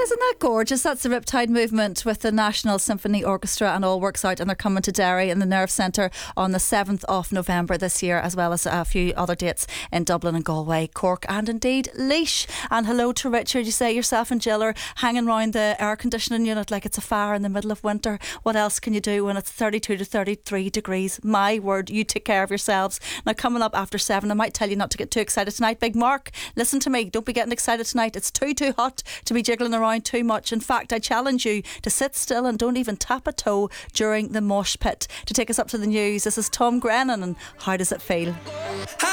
Isn't that gorgeous? That's the Riptide Movement with the National Symphony Orchestra, and all works out, and they're coming to Derry in the Nerve Centre on the 7th of November this year, as well as a few other dates in Dublin and Galway, Cork and indeed Laois. And hello to Richard. You say yourself and Jill are hanging around the air conditioning unit like it's a fire in the middle of winter. What else can you do when it's 32 to 33 degrees? My word, you take care of yourselves. Now, coming up after 7, I might tell you not to get too excited tonight. Big Mark, listen to me, don't be getting excited tonight. It's too hot to be jiggling around too much. In fact, I challenge you to sit still and don't even tap a toe during the mosh pit. To take us up to the news, this is Tom Grennan and How Does It Feel?